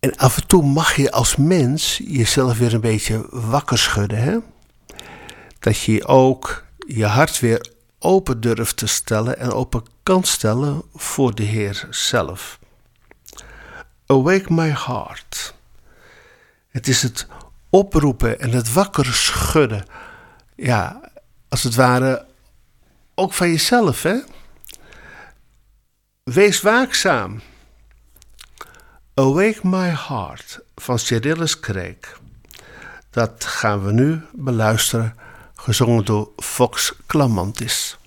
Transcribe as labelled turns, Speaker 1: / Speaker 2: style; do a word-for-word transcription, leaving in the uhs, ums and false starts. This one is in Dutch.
Speaker 1: En af en toe mag je als mens jezelf weer een beetje wakker schudden. Hè? Dat je ook je hart weer open durft te stellen en open kan stellen voor de Heer zelf. Awake my heart. Het is het oproepen en het wakker schudden. Ja, als het ware ook van jezelf, hè? Wees waakzaam. Awake my heart van Cyrillus Kreek. Dat gaan we nu beluisteren, gezongen door Fox Clamantis.